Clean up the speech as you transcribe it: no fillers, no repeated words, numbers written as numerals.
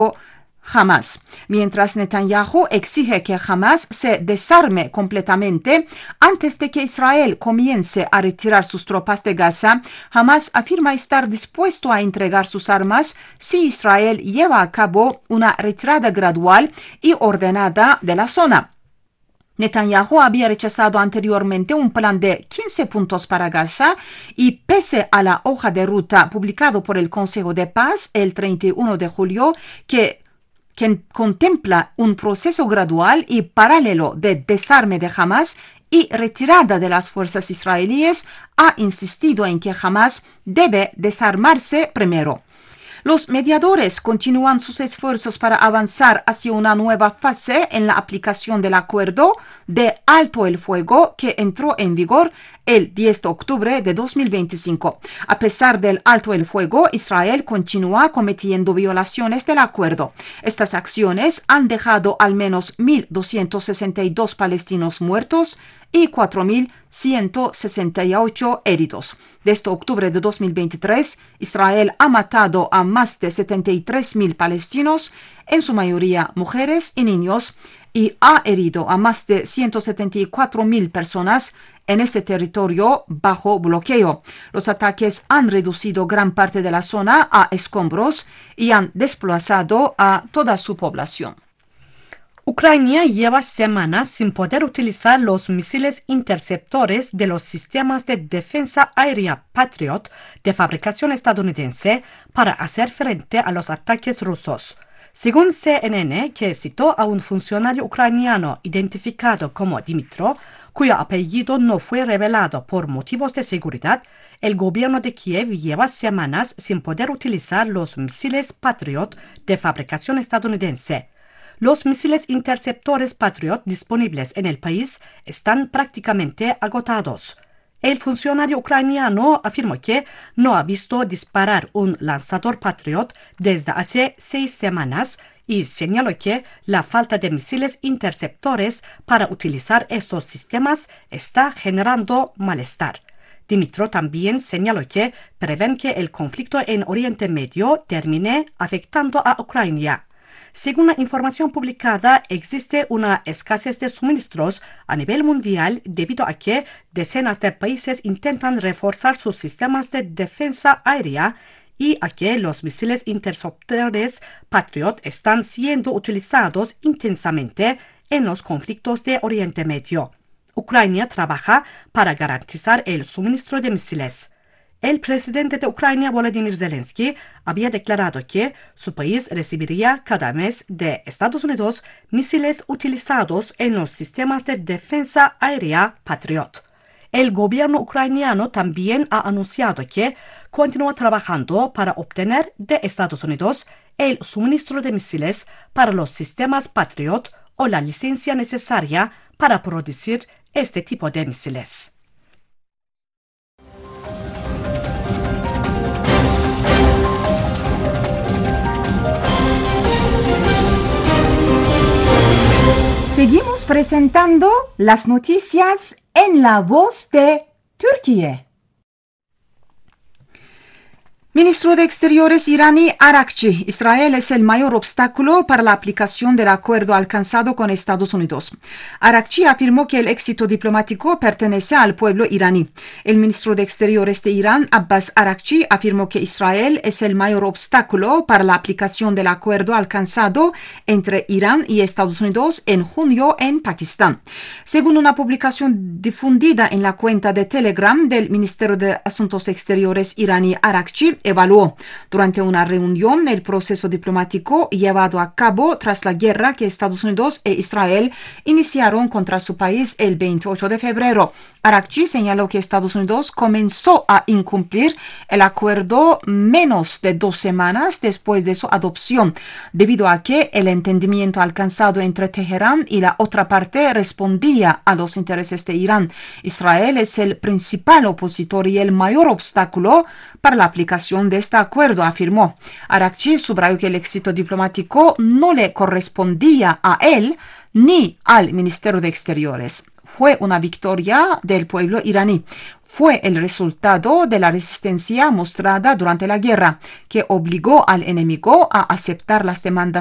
Hamas. Mientras Netanyahu exige que Hamas se desarme completamente antes de que Israel comience a retirar sus tropas de Gaza, Hamas afirma estar dispuesto a entregar sus armas si Israel lleva a cabo una retirada gradual y ordenada de la zona. Netanyahu había rechazado anteriormente un plan de 15 puntos para Gaza y pese a la hoja de ruta publicado por el Consejo de Paz el 31 de julio que contempla un proceso gradual y paralelo de desarme de Hamas y retirada de las fuerzas israelíes, ha insistido en que Hamas debe desarmarse primero. Los mediadores continúan sus esfuerzos para avanzar hacia una nueva fase en la aplicación del acuerdo de alto el fuego que entró en vigor el 10 de octubre de 2025. A pesar del alto el fuego, Israel continúa cometiendo violaciones del acuerdo. Estas acciones han dejado al menos 1.262 palestinos muertos y 4.168 heridos. Desde octubre de 2023, Israel ha matado a más de 73.000 palestinos, en su mayoría mujeres y niños, y ha herido a más de 174.000 personas en este territorio bajo bloqueo. Los ataques han reducido gran parte de la zona a escombros y han desplazado a toda su población. Ucrania lleva semanas sin poder utilizar los misiles interceptores de los sistemas de defensa aérea Patriot de fabricación estadounidense para hacer frente a los ataques rusos. Según CNN, que citó a un funcionario ucraniano identificado como Dimitro, cuyo apellido no fue revelado por motivos de seguridad, el gobierno de Kiev lleva semanas sin poder utilizar los misiles Patriot de fabricación estadounidense. Los misiles interceptores Patriot disponibles en el país están prácticamente agotados. El funcionario ucraniano afirmó que no ha visto disparar un lanzador Patriot desde hace 6 semanas y señaló que la falta de misiles interceptores para utilizar estos sistemas está generando malestar. Dimitro también señaló que prevén que el conflicto en Oriente Medio termine afectando a Ucrania. Según la información publicada, existe una escasez de suministros a nivel mundial debido a que decenas de países intentan reforzar sus sistemas de defensa aérea y a que los misiles interceptores Patriot están siendo utilizados intensamente en los conflictos de Oriente Medio. Ucrania trabaja para garantizar el suministro de misiles. El presidente de Ucrania, Volodymyr Zelensky, había declarado que su país recibiría cada mes de Estados Unidos misiles utilizados en los sistemas de defensa aérea Patriot. El gobierno ucraniano también ha anunciado que continúa trabajando para obtener de Estados Unidos el suministro de misiles para los sistemas Patriot o la licencia necesaria para producir este tipo de misiles. Seguimos presentando las noticias en la voz de Turquía. Ministro de Exteriores iraní Arakchi: Israel es el mayor obstáculo para la aplicación del acuerdo alcanzado con Estados Unidos. Arakchi afirmó que el éxito diplomático pertenece al pueblo iraní. El ministro de Exteriores de Irán, Abbas Arakchi, afirmó que Israel es el mayor obstáculo para la aplicación del acuerdo alcanzado entre Irán y Estados Unidos en junio en Pakistán. Según una publicación difundida en la cuenta de Telegram del Ministerio de Asuntos Exteriores iraní, Arakchi evaluó durante una reunión el proceso diplomático llevado a cabo tras la guerra que Estados Unidos e Israel iniciaron contra su país el 28 de febrero. Arakchi señaló que Estados Unidos comenzó a incumplir el acuerdo menos de 2 semanas después de su adopción, debido a que el entendimiento alcanzado entre Teherán y la otra parte respondía a los intereses de Irán. Israel es el principal opositor y el mayor obstáculo para la aplicación de este acuerdo, afirmó. Arakchi subrayó que el éxito diplomático no le correspondía a él ni al Ministerio de Exteriores. fue una victoria del pueblo iraní. Fue el resultado de la resistencia mostrada durante la guerra, que obligó al enemigo a aceptar las demandas